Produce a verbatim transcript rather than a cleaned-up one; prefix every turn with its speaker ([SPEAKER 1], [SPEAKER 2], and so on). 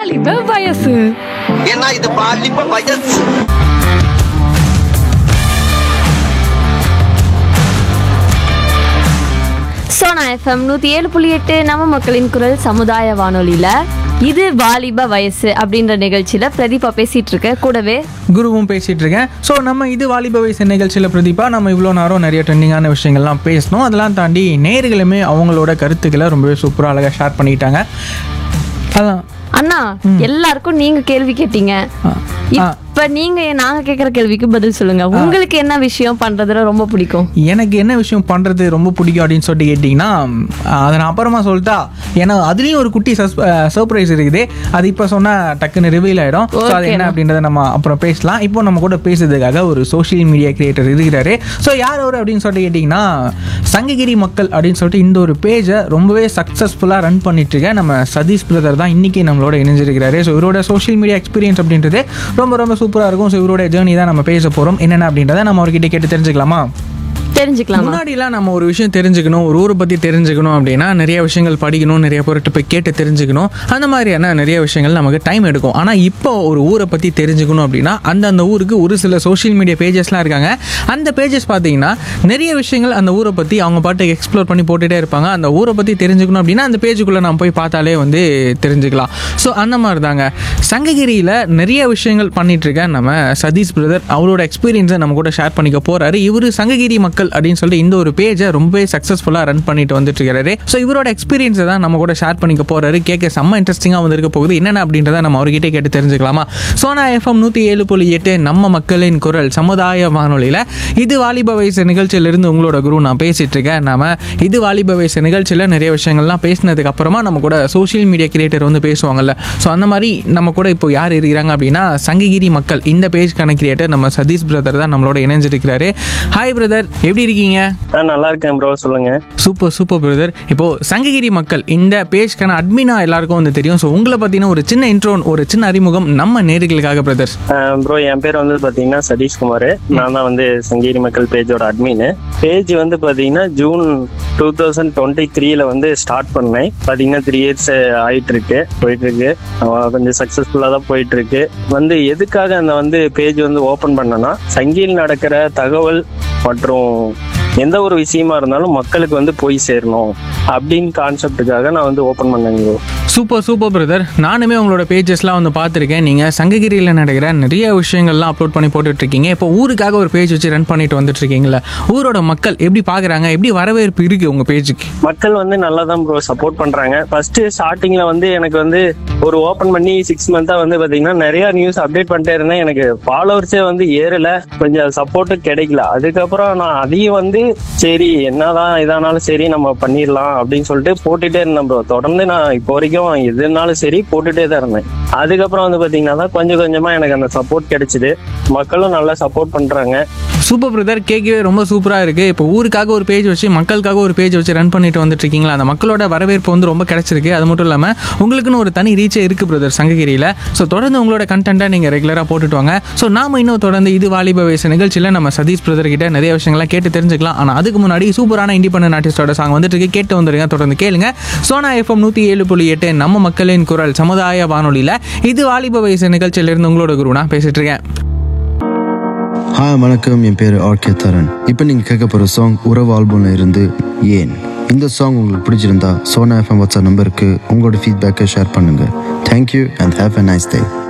[SPEAKER 1] வாலிப வயசு.
[SPEAKER 2] ஏன்னா இது பாலிப்ப வயசு.
[SPEAKER 1] சோனா எஃப்எம் நூற்றி ஏழு புள்ளி எட்டு நம்ம மக்களின் குரல் சமுதாய வானொலியில் இது வாலிப வயசு அப்படின்ற நிகழ்ச்சியில் பிரதீபா பேசிகிட்டு இருக்க, கூடவே
[SPEAKER 3] குருவும் பேசிகிட்டு இருக்கேன். ஸோ நம்ம இது வாலிப வயசு நிகழ்ச்சியில் பிரதீபா நம்ம இவ்வளோ நேரம் நிறைய ட்ரெண்டிங்கான விஷயங்கள்லாம் பேசணும். அதெல்லாம் தாண்டி நேயர்களுமே அவங்களோட கருத்துக்களை ரொம்பவே சூப்பராக அழகாக ஷேர் பண்ணிட்டாங்க. அதான்
[SPEAKER 1] அண்ணா, எல்லாருக்கும் நீங்க கேள்வி கேட்டீங்க. இப்ப நீங்க நாங்க கேட்குற கேள்விக்கு பதில் சொல்லுங்க. உங்களுக்கு என்ன விஷயம் பண்றதுல ரொம்ப பிடிக்கும்?
[SPEAKER 3] எனக்கு என்ன விஷயம் பண்ணுறது ரொம்ப பிடிக்கும் அப்படின்னு சொல்லிட்டு கேட்டிங்கன்னா, அதை நான் அப்புறமா சொல்லிட்டா, ஏன்னா அதுலேயும் ஒரு குட்டி சர்ப்ரைஸ் இருக்குது. அது இப்போ சொன்னால் டக்குன்னு ரிவீல் ஆகிடும். ஸோ அது என்ன அப்படின்றத நம்ம அப்புறம் பேசலாம். இப்போ நம்ம கூட பேசுறதுக்காக ஒரு சோஷியல் மீடியா கிரியேட்டர் இருக்கிறாரு. ஸோ யார் அவர் அப்படின்னு சொல்லிட்டு கேட்டிங்கன்னா, சங்ககிரி மக்கள் அப்படின்னு சொல்லிட்டு இந்த ஒரு பேஜை ரொம்பவே சக்ஸஸ்ஃபுல்லாக ரன் பண்ணிட்டுருக்க நம்ம சதீஷ் பிரதர் தான் இன்றைக்கி நம்மளோட இணைஞ்சிருக்கிறாரு. ஸோ இவரோட சோஷியல் மீடியா எக்ஸ்பீரியன்ஸ் அப்படின்றது ரொம்ப ரொம்ப சூப்பராக இருக்கும். ஸோ இவரோட ஜேர்னி தான் நம்ம பேச போகிறோம். என்னென்ன அப்படின்றத நம்ம அவர்கிட்ட கேட்டு தெரிஞ்சுக்கலாமா?
[SPEAKER 1] தெரிஞ்சுக்கலாம்.
[SPEAKER 3] முன்னாடிலாம் நம்ம ஒரு விஷயம் தெரிஞ்சுக்கணும், ஒரு ஊரை பற்றி தெரிஞ்சுக்கணும் அப்படின்னா நிறைய விஷயங்கள் படிக்கணும், நிறைய பொருட்டு போய் கேட்டு தெரிஞ்சுக்கணும், அந்த மாதிரியான நிறைய விஷயங்கள் நமக்கு டைம் எடுக்கும். ஆனால் இப்போ ஒரு ஊரை பற்றி தெரிஞ்சுக்கணும் அப்படின்னா அந்த அந்த ஊருக்கு ஒரு சில சோஷியல் மீடியா பேஜஸ்லாம் இருக்காங்க. அந்த பேஜஸ் பார்த்தீங்கன்னா நிறைய விஷயங்கள் அந்த ஊரை பற்றி அவங்க பாட்டுக்கு எக்ஸ்ப்ளோர் பண்ணி போட்டுகிட்டே இருப்பாங்க. அந்த ஊரை பற்றி தெரிஞ்சுக்கணும் அப்படின்னா அந்த பேஜுக்குள்ளே நம்ம போய் பார்த்தாலே வந்து தெரிஞ்சுக்கலாம். ஸோ அந்த மாதிரி தாங்க சங்ககிரியில் நிறைய விஷயங்கள் பண்ணிகிட்ருக்கேன் நம்ம சதீஷ் பிரதர். அவரோட எக்ஸ்பீரியன்ஸை நம்ம கூட ஷேர் பண்ணிக்க போகிறாரு. இவர் சங்ககிரி மக்கள் அப்படின்னு சொல்லிட்டு இந்த ஒரு பேஜை ரொம்பவே சக்ஸஸ்ஃபுல்லாக ரன் பண்ணிட்டு வந்துட்டு இருக்காரு. ஸோ இவரோட எக்ஸ்பீரியன்ஸை தான் நம்ம கூட ஷேர் பண்ணிக்க போறாரு. கேட்க செம்ம இன்ட்ரெஸ்டிங்காக வந்துருக்க போகுது. என்னென்ன அப்படின்றத நம்ம அவர்கிட்ட கேட்டு தெரிஞ்சுக்கலாமா? சோனா எஃப்எம் நூற்றி ஏழு புள்ளி எட்டு நம்ம மக்களின் குரல் சமுதாய வானொலியில் இது வாலிப வயசு நிகழ்ச்சியிலிருந்து உங்களோட குரு நான் பேசிட்டு இருக்கேன். நம்ம இது வாலிப வயசு நிகழ்ச்சியில் நிறைய விஷயங்கள்லாம் பேசினதுக்கு அப்புறமா நம்ம கூட சோஷியல் மீடியா கிரியேட்டர் வந்து பேசுவாங்கல்ல. ஸோ அந்த மாதிரி நம்ம கூட இப்போ யார் இருக்கிறாங்க அப்படின்னா சங்ககிரி மக்கள் இந்த பேஜ்க்கான கிரியேட்டர் நம்ம சதீஷ் பிரதர் தான் நம்மளோட இணைஞ்சிருக்கிறாரு. ஹாய் பிரதர், எப்படி இருக்கீங்க?
[SPEAKER 4] நல்லா இருக்கேன் ப்ரோ, சொல்லுங்க.
[SPEAKER 3] Super super brother. இப்போ சங்ககிரி மக்கள் இந்த பேஜ்க்கான அட்மினா எல்லாருக்கும் வந்து தெரியும். ஸோ உங்களை பார்த்தீங்கன்னா ஒரு சின்ன இன்ட்ரோ, ஒரு சின்ன அறிமுகம் நம்ம நேர்களுக்காக பிரதர்.
[SPEAKER 4] ப்ரோ என் பேர் வந்து பாத்தீங்கன்னா சதீஷ்குமார். நான் தான் வந்து சங்ககிரி மக்கள் பேஜோட அட்மின். பேஜ் வந்து பாத்தீங்கன்னா ஜூன் டூ தௌசண்ட் டுவெண்ட்டி த்ரீல வந்து ஸ்டார்ட் பண்ணேன். பாத்தீங்கன்னா த்ரீ இயர்ஸ் ஆயிட்டு இருக்கு, போயிட்டு இருக்கு. கொஞ்சம் சக்சஸ்ஃபுல்லா தான் போயிட்டு இருக்கு. வந்து எதுக்காக அந்த வந்து பேஜ் வந்து ஓபன் பண்ணனா, சங்கியில் நடக்கிற தகவல் மற்றும் எந்த ஒரு விஷயமா இருந்தாலும் மக்களுக்கு வந்து போய் சேரணும் அப்படின்னு கான்செப்டுக்காக நான் வந்து ஓப்பன் பண்ணேங்க.
[SPEAKER 3] Super super brother. நானுமே உங்களோட பேஜஸ்லாம் வந்து பார்த்துருக்கேன். நீங்கள் சங்ககிரியில் நடக்கிற நிறைய விஷயங்கள்லாம் அப்லோட் பண்ணி போட்டுட்ருக்கீங்க. இப்போ ஊருக்காக ஒரு பேஜ் வச்சு ரன் பண்ணிட்டு வந்துட்டு இருக்கீங்களா? ஊரோட மக்கள் எப்படி பார்க்குறாங்க, எப்படி வரவேற்பு இருக்குது உங்கள் பேஜுக்கு?
[SPEAKER 4] மக்கள் வந்து நல்லா தான் ப்ரோ சப்போர்ட் பண்ணுறாங்க. ஃபர்ஸ்ட் ஸ்டார்டிங்கில் வந்து எனக்கு வந்து ஒரு ஓப்பன் பண்ணி சிக்ஸ் மந்த்தாக வந்து பார்த்தீங்கன்னா நிறைய நியூஸ் அப்டேட் பண்ணிட்டே இருந்தேன். எனக்கு ஃபாலோவர்ஸே வந்து ஏறல, கொஞ்சம் சப்போர்ட்டும் கிடைக்கல. அதுக்கப்புறம் நான் அதையும் வந்து சரி என்னதான் இதானாலும் சரி நம்ம பண்ணிடலாம் அப்படின்னு சொல்லிட்டு போட்டுட்டே இருந்தேன் ப்ரோ. தொடர்ந்து நான் இப்போ வரைக்கும் எதுனாலும் சரி போட்டுட்டே தான் இருந்தேன். அதுக்கப்புறம் வந்து பாத்தீங்கன்னா தான் கொஞ்சம் கொஞ்சமா எனக்கு அந்த சப்போர்ட் கிடைச்சிது. மக்களும் நல்லா சப்போர்ட் பண்றாங்க.
[SPEAKER 3] சூப்பர் பிரதர், கேட்கவே ரொம்ப சூப்பராக இருக்குது. இப்போ ஊருக்காக ஒரு பேஜ் வச்சு மக்களுக்காக ஒரு பேஜ் வச்சு ரன் பண்ணிட்டு வந்துட்டு இருக்கீங்களா? அந்த மக்களோட வரவேற்பு வந்து ரொம்ப கிடைச்சிருக்கு. அது மட்டும் இல்லாமல் உங்களுக்குன்னு ஒரு தனி ரீச்சே இருக்குது பிரதர் சங்ககிரியில். ஸோ தொடர்ந்து உங்களோட கண்டென்ட்டை நீங்கள் ரெகுலராக போட்டுட்டு வாங்க. ஸோ நாம இன்னும் தொடர்ந்து இது வாலிப வயசு நிகழ்ச்சியில் நம்ம சதீஷ் பிரதர் கிட்ட நிறைய விஷயங்கள்லாம் கேட்டு தெரிஞ்சுக்கலாம். ஆனால் அதுக்கு முன்னாடி சூப்பரான இண்டிபெண்டன்ட் ஆர்டிஸ்டோட சாங் வந்துட்டு இருக்கு, கேட்டு வந்துருங்க. தொடர்ந்து கேளுங்க. சோனா எஃப்எம் நூற்றி ஏழு புள்ளி எட்டு நம்ம மக்களின் குரல் சமுதாய வானொலியில் இது வாலிப வயசு நிகழ்ச்சியிலிருந்து உங்களோட குரு நான் பேசிட்டு இருக்கேன்.
[SPEAKER 5] ஹாய் வணக்கம், என் பேர் ஆர்கே தரன். இப்போ நீங்கள் கேட்க போகிற சாங் உறவு ஆல்பம்ல இருந்து ஏன். இந்த சாங் உங்களுக்கு பிடிச்சிருந்தா சோனா எஃப்எம் வாட்ஸ்அப் நம்பருக்கு உங்களோட ஃபீட்பேக்கை ஷேர் பண்ணுங்கள். Thank you and have a nice day.